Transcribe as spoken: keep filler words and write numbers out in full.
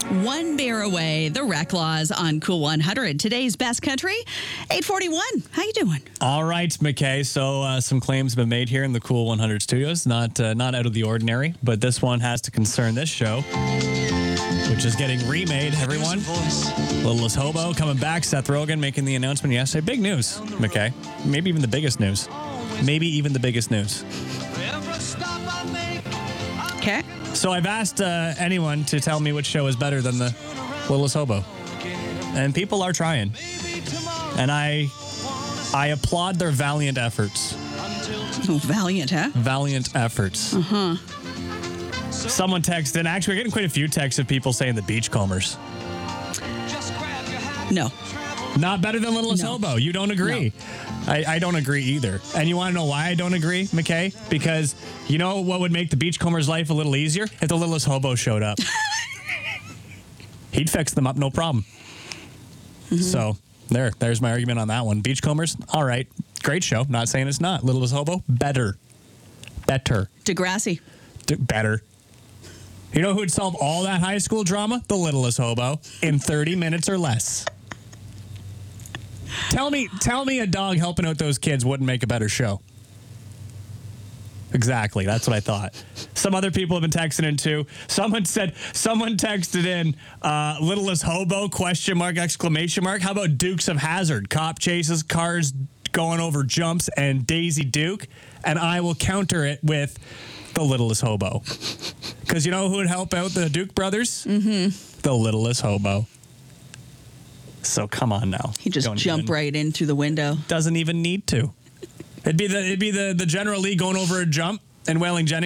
One beer away, the Rec Laws on Cool one hundred. Today's best country, eight forty-one. How you doing? All right, McKay. So uh, some claims have been made here in the Cool one hundred studios. Not uh, not out of the ordinary, but this one has to concern this show, which is getting remade, everyone. Littlest Hobo coming back. Seth Rogen making the announcement yesterday. Big news, McKay. Maybe even the biggest news. Maybe even the biggest news. Okay. So I've asked uh, anyone to tell me which show is better than the Littlest Hobo. And people are trying. And I I applaud their valiant efforts. Oh, valiant, huh? Valiant efforts. Uh-huh. Someone texted, and actually we're getting quite a few texts of people saying the Beachcombers. No. Not better than Littlest No. Hobo. You don't agree. No. I, I don't agree either. And you want to know why I don't agree, McKay? Because you know what would make the Beachcombers' life a little easier? If the Littlest Hobo showed up. He'd fix them up, no problem. Mm-hmm. So there, there's my argument on that one. Beachcombers, all right. Great show. Not saying it's not. Littlest Hobo, better. Better. Degrassi. D- better. You know who would solve all that high school drama? The Littlest Hobo in thirty minutes or less. Tell me, tell me a dog helping out those kids wouldn't make a better show. Exactly. That's what I thought. Some other people have been texting in too. Someone said, someone texted in, uh, Littlest Hobo, question mark, exclamation mark. How about Dukes of Hazzard? Cop chases, cars going over jumps, and Daisy Duke. And I will counter it with the Littlest Hobo. Because you know who would help out the Duke brothers? Mm-hmm. The Littlest Hobo. So come on now. He just Don't jump even, right in through the window. Doesn't even need to. It'd be the it'd be the, the General Lee going over a jump and Wailing Jennings